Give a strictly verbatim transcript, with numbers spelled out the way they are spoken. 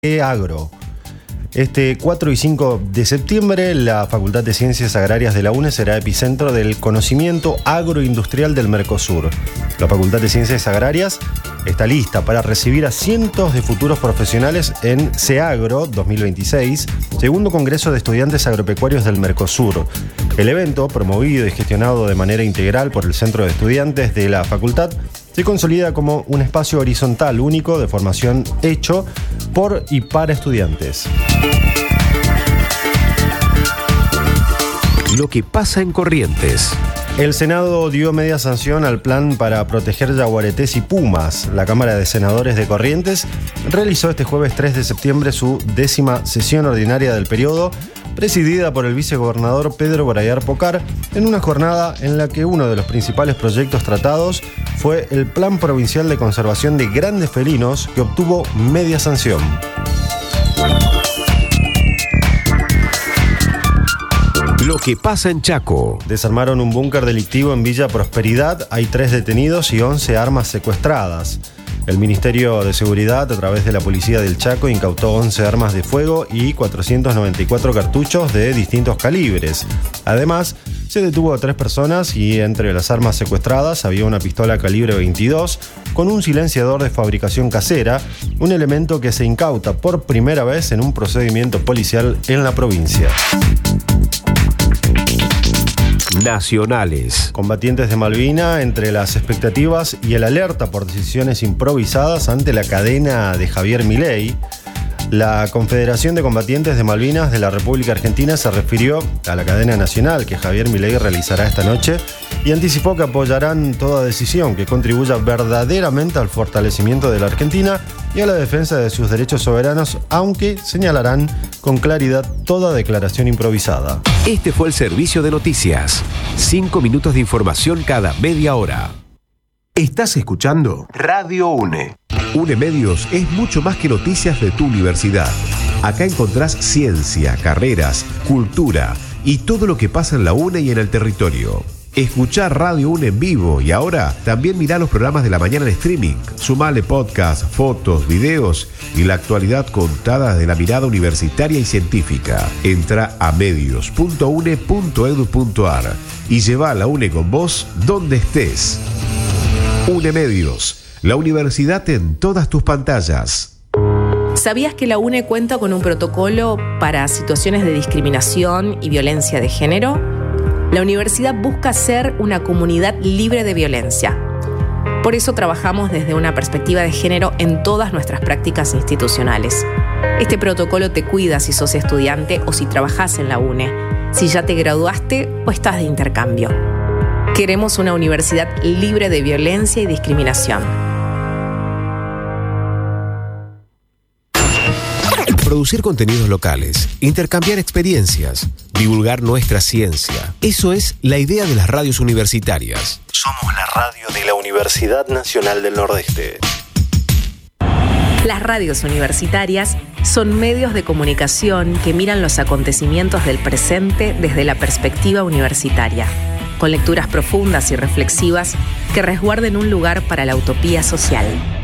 SEAGRO. Este cuatro y cinco de septiembre, la Facultad de Ciencias Agrarias de la UNE será epicentro del conocimiento agroindustrial del Mercosur. La Facultad de Ciencias Agrarias está lista para recibir a cientos de futuros profesionales en SEAGRO dos mil veintiséis, segundo Congreso de Estudiantes Agropecuarios del Mercosur. El evento, promovido y gestionado de manera integral por el Centro de Estudiantes de la Facultad, se consolida como un espacio horizontal único de formación hecho por y para estudiantes. Lo que pasa en Corrientes. El Senado dio media sanción al plan para proteger yaguaretés y pumas. La Cámara de Senadores de Corrientes realizó este jueves tres de septiembre su décima sesión ordinaria del periodo, presidida por el vicegobernador Pedro Brayar Pocar, en una jornada en la que uno de los principales proyectos tratados fue el Plan Provincial de Conservación de Grandes Felinos, que obtuvo media sanción. Lo que pasa en Chaco. Desarmaron un búnker delictivo en Villa Prosperidad. Hay tres detenidos y once armas secuestradas. El Ministerio de Seguridad, a través de la Policía del Chaco, incautó once armas de fuego y cuatrocientos noventa y cuatro cartuchos de distintos calibres. Además, se detuvo a tres personas y entre las armas secuestradas había una pistola calibre veintidós con un silenciador de fabricación casera, un elemento que se incauta por primera vez en un procedimiento policial en la provincia. Nacionales. Combatientes de Malvina, entre las expectativas y el alerta por decisiones improvisadas ante la cadena de Javier Milei, la Confederación de Combatientes de Malvinas de la República Argentina se refirió a la cadena nacional que Javier Milei realizará esta noche y anticipó que apoyarán toda decisión que contribuya verdaderamente al fortalecimiento de la Argentina y a la defensa de sus derechos soberanos, aunque señalarán con claridad toda declaración improvisada. Este fue el servicio de noticias. Cinco minutos de información cada media hora. Estás escuchando Radio UNE. UNE Medios es mucho más que noticias de tu universidad. Acá encontrás ciencia, carreras, cultura y todo lo que pasa en la UNE y en el territorio. Escuchá Radio UNE en vivo y ahora también mirá los programas de la mañana en streaming. Sumale podcast, fotos, videos y la actualidad contada desde la mirada universitaria y científica. Entra a medios punto une punto edu punto ar y lleva a la UNE con vos donde estés. UNE Medios, la universidad en todas tus pantallas. ¿Sabías que la UNE cuenta con un protocolo para situaciones de discriminación y violencia de género? La universidad busca ser una comunidad libre de violencia. Por eso trabajamos desde una perspectiva de género en todas nuestras prácticas institucionales. Este protocolo te cuida si sos estudiante o si trabajás en la UNE, si ya te graduaste o estás de intercambio. Queremos una universidad libre de violencia y discriminación. Producir contenidos locales, intercambiar experiencias, divulgar nuestra ciencia. Eso es la idea de las radios universitarias. Somos la radio de la Universidad Nacional del Nordeste. Las radios universitarias son medios de comunicación que miran los acontecimientos del presente desde la perspectiva universitaria, con lecturas profundas y reflexivas que resguarden un lugar para la utopía social.